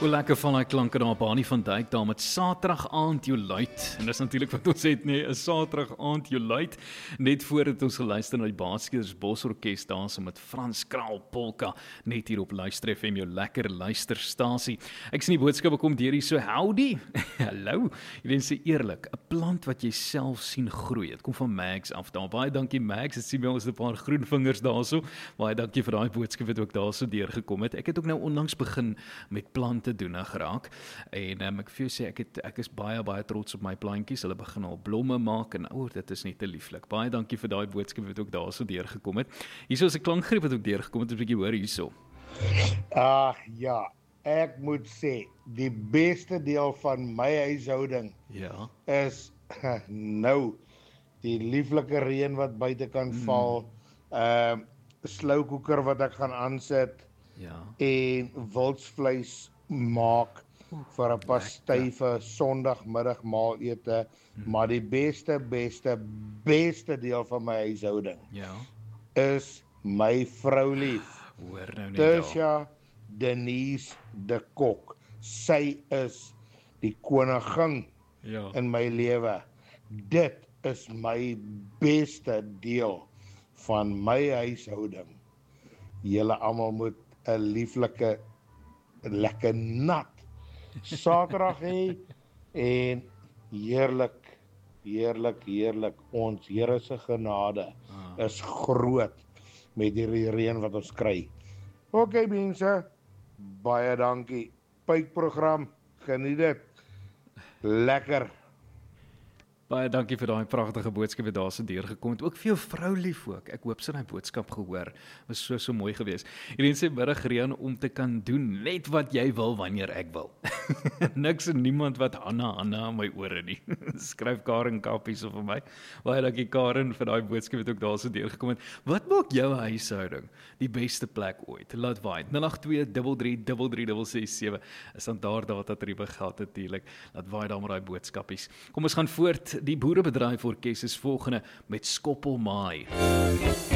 Hoe lekker van die klanke daar op Annie van Dijk daar met Saterdag aand jou luid. En dis natuurlik wat ons het nie, 'n Saterdag aand jou luid. Net voordat ons geluister na die Baaskers Bosorkes daar so met Frans Kraal Polka net hier op Luister FM, jou lekker luisterstasie. Ek sien die boodskappe kom deur hier so howdy. Hallo. Jy wens se eerlik, 'n plant wat jy self sien groei. Dit kom van Max af daar. Baie dankie Max. Dit sien by ons 'n paar groen vingers daarso. Baie dankie vir daai boodskap wat ook daarso deurgekom het. Ek het ook nou onlangs begin met plante doen geraak en ek vir jou sê ek is baie trots op my plantjies. Hulle begin al blomme maak en dit is net te lieflik. Baie dankie vir daai boodskap wat ook daarso deurgekom het. Hierso is 'n klankgreep wat ook deurgekom het. 'n bietjie hoor hierso. Ja, ek moet sê die beste deel van my huishouding is nou die lieflike reën wat buite kan val, slowcooker wat ek gaan aansit en wildsvleis maak vir 'n pastei vir Sondagmiddagmaalete, maar die beste deel van my huishouding is my vroulief, hoor nou net Tersia Denise de Kok. Sy is die koningin in my lewe. Dit is my beste deel van my huishouding. Julle almal moet 'n lieflike, lekker nat Saterdag hê en heerlik. Ons Here se genade is groot met hierdie reën wat ons kry. Okay mense, baie dankie. Pypprogram, geniet dit. Lekker. Baie dankie vir daai pragtige boodskap wat daarso deurgekom het. Ook vir jou vrou lief ook. Ek hoop sy het die boodskap gehoor. Was so mooi geweest. Hierdie sê middag reën om te kan doen net wat jy wil wanneer ek wil. Niks en niemand wat Hanna in my ore nie. Skryf Karen Kappie so vir my. Baie dankie Karen vir daai boodskap wat ook daarso deurgekom het. Wat maak jou huishouding die beste plek ooit? Laat waai. 082333367 is dan daar datatariewe geld natuurlik. Laat waai daar met daai boodskapies. Kom ons gaan voort. Die Boerebedryf Orkes is volgende met Skoppelmaai.